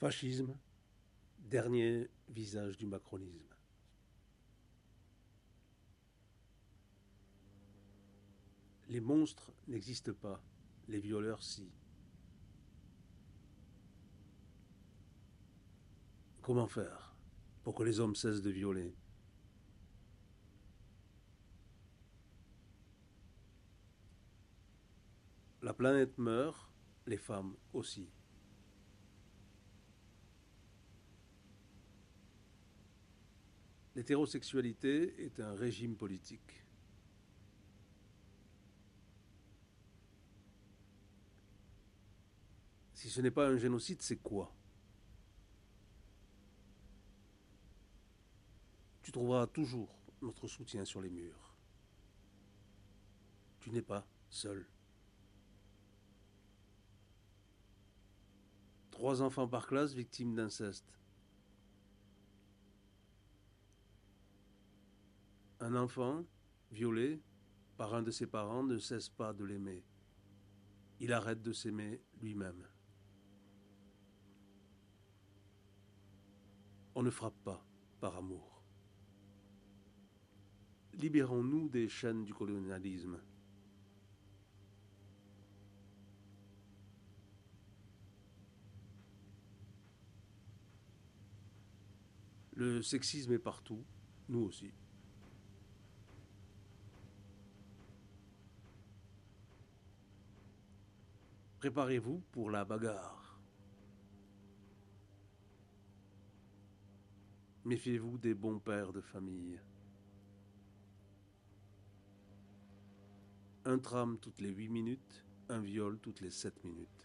Fascisme, dernier visage du macronisme. Les monstres n'existent pas, les violeurs si. Comment faire pour que les hommes cessent de violer? La planète meurt, les femmes aussi. L'hétérosexualité est un régime politique. Si ce n'est pas un génocide, c'est quoi? Tu trouveras toujours notre soutien sur les murs. Tu n'es pas seul. 3 enfants par classe victimes d'inceste. Un enfant violé par un de ses parents ne cesse pas de l'aimer. Il arrête de s'aimer lui-même. On ne frappe pas par amour. Libérons-nous des chaînes du colonialisme. Le sexisme est partout, nous aussi. Préparez-vous pour la bagarre. Méfiez-vous des bons pères de famille. Un tram toutes les 8 minutes, un viol toutes les 7 minutes.